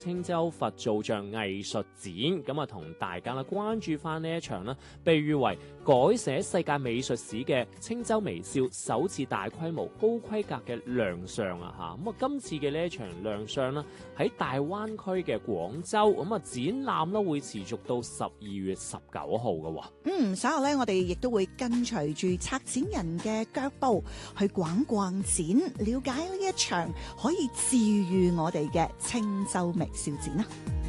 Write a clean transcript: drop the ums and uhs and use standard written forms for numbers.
青州佛造像藝術展，咁啊同大家啦關注翻呢一場啦，被譽為改寫世界美術史嘅青州微笑首次大規模高規格嘅亮相啊嚇！咁啊今次嘅呢一場亮相啦，喺大灣區嘅廣州，咁啊展覽啦會持續到12月19號嘅喎。 稍後咧我哋亦都會跟隨住策展人嘅腳步去逛逛展，了解呢一場可以治癒我哋嘅青州微笑展啦。